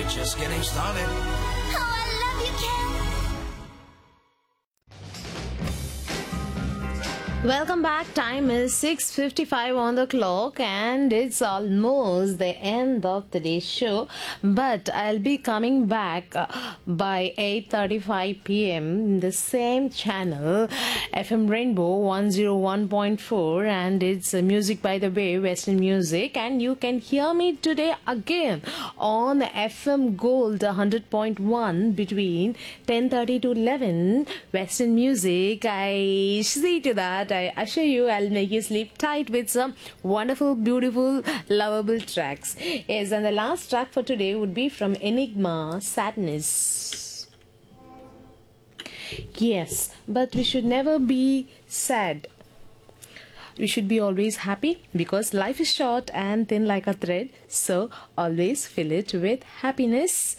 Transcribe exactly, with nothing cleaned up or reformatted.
we're just getting started. Oh, I love you, Ken. Welcome back. Time is six fifty-five on the clock and it's almost the end of today's show. But I'll be coming back uh, by eight thirty-five p.m. the same channel, F M Rainbow one oh one point four, and it's uh, Music by the Bay, Western Music. And you can hear me today again on F M Gold one hundred point one between ten thirty to eleven, Western Music. I see to that. I assure you I'll make you sleep tight with some wonderful, beautiful, lovable tracks. Yes, and the last track for today would be from Enigma, Sadness. Yes, but we should never be sad. We should be always happy because life is short and thin like a thread. So always fill it with happiness.